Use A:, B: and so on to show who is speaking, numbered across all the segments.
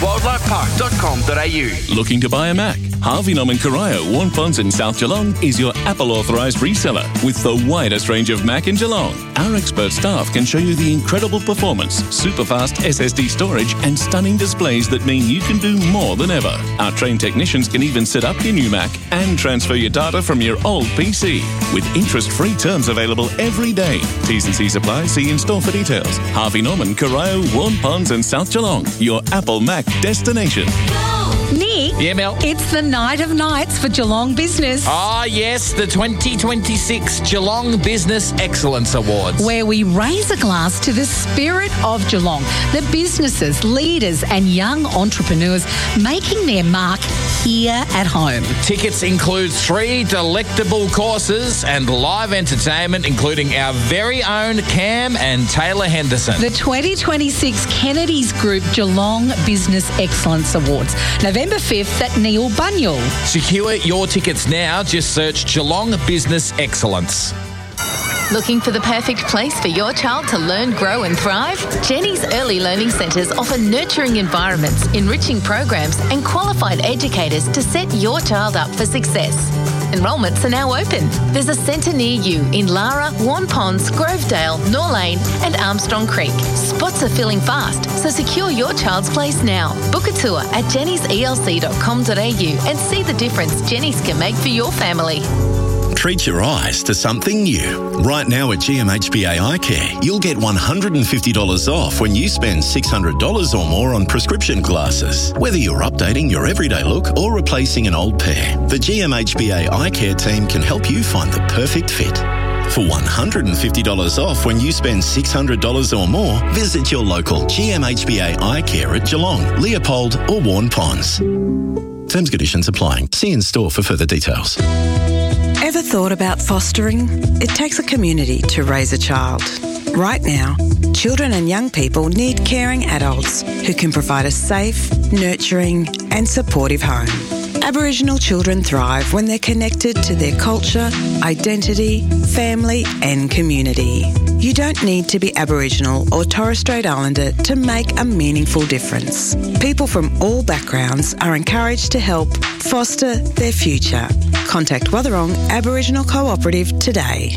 A: wildlifepark.com.au.
B: Looking to buy a Mac? Harvey Norman Corio, Warnponds in South Geelong is your Apple authorised reseller with the widest range of Mac in Geelong. Our expert staff can show you the incredible performance, super fast SSD storage and stunning displays that mean you can do more than ever. Our trained technicians can even set up your new Mac and transfer your data from your old PC with interest-free terms available every day. T's and C's apply. See in store for details. Harvey Norman, Corio, Warnponds and South Geelong, your Apple Mac destination.
C: Nick?
D: Yeah, Mel?
C: It's the night of nights for Geelong Business.
D: Ah, yes, the 2026 Geelong Business Excellence Awards.
C: Where we raise a glass to the spirit of Geelong, the businesses, leaders and young entrepreneurs making their mark here at home.
D: Tickets include 3 delectable courses and live entertainment, including our very own Cam and Taylor Henderson.
C: The 2026 Kennedy's Group Geelong Business Excellence Awards, November 5th at Neil Bunyal.
D: Secure your tickets now. Just search Geelong Business Excellence.
E: Looking for the perfect place for your child to learn, grow and thrive? Jenny's Early Learning Centres offer nurturing environments, enriching programs and qualified educators to set your child up for success. Enrolments are now open. There's a centre near you in Lara, Warnponds, Grovedale, Norlane and Armstrong Creek. Spots are filling fast, so secure your child's place now. Book a tour at jennyselc.com.au and see the difference Jenny's can make for your family.
F: Treat your eyes to something new. Right now at GMHBA Eye Care, you'll get $150 off when you spend $600 or more on prescription glasses. Whether you're updating your everyday look or replacing an old pair, the GMHBA Eye Care team can help you find the perfect fit. For $150 off when you spend $600 or more, visit your local GMHBA Eye Care at Geelong, Leopold or Warnponds. Terms and conditions applying. See in store for further details.
G: Ever thought about fostering? It takes a community to raise a child. Right now, children and young people need caring adults who can provide a safe, nurturing and supportive home. Aboriginal children thrive when they're connected to their culture, identity, family and community. You don't need to be Aboriginal or Torres Strait Islander to make a meaningful difference. People from all backgrounds are encouraged to help foster their future. Contact Watherong Aboriginal Cooperative today.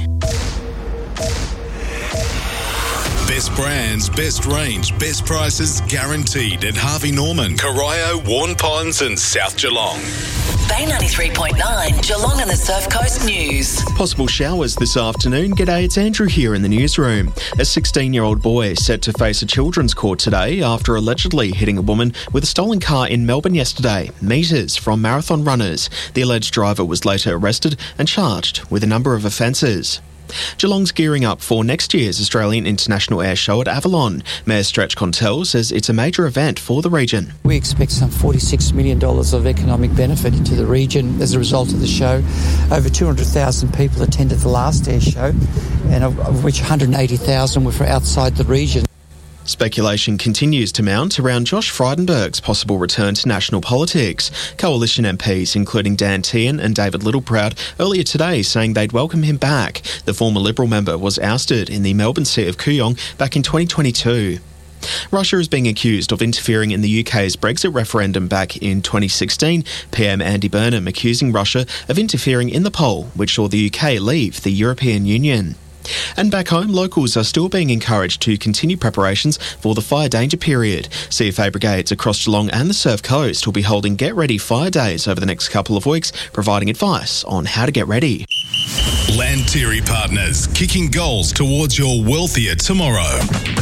H: Best brands, best range, best prices guaranteed at Harvey Norman, Corio, Warnponds and South Geelong.
I: Bay 93.9, Geelong and the Surf Coast News.
J: Possible showers this afternoon. G'day, it's Andrew here in the newsroom. A 16-year-old boy is set to face a children's court today after allegedly hitting a woman with a stolen car in Melbourne yesterday, metres from marathon runners. The alleged driver was later arrested and charged with a number of offences. Geelong's gearing up for next year's Australian International Air Show at Avalon. Mayor Stretch Contell says it's a major event for the region.
K: We expect some $46 million of economic benefit into the region as a result of the show. Over 200,000 people attended the last air show, and of which 180,000 were from outside the region.
J: Speculation continues to mount around Josh Frydenberg's possible return to national politics. Coalition MPs, including Dan Tehan and David Littleproud, earlier today saying they'd welcome him back. The former Liberal member was ousted in the Melbourne seat of Kooyong back in 2022. Russia is being accused of interfering in the UK's Brexit referendum back in 2016. PM Andy Burnham accusing Russia of interfering in the poll which saw the UK leave the European Union. And back home, locals are still being encouraged to continue preparations for the fire danger period. CFA brigades across Geelong and the Surf Coast will be holding Get Ready Fire Days over the next couple of weeks, providing advice on how to get ready.
H: Lantyre Partners, kicking goals towards your wealthier tomorrow.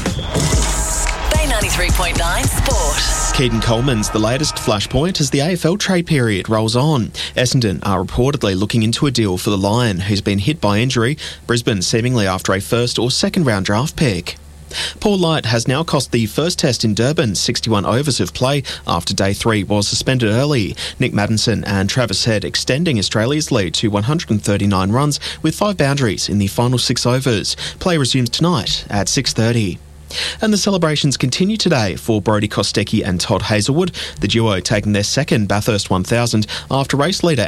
I: Bay 93.9 Sport.
J: Keaton Coleman's the latest flashpoint as the AFL trade period rolls on. Essendon are reportedly looking into a deal for the Lion, who's been hit by injury. Brisbane seemingly after a first or second round draft pick. Paul Light has now cost the first test in Durban 61 overs of play after day 3 was suspended early. Nick Maddinson and Travis Head extending Australia's lead to 139 runs with 5 boundaries in the final 6 overs. Play resumes tonight at 6:30. And the celebrations continue today for Brodie Kostecki and Todd Hazelwood, the duo taking their second Bathurst 1000 after race leader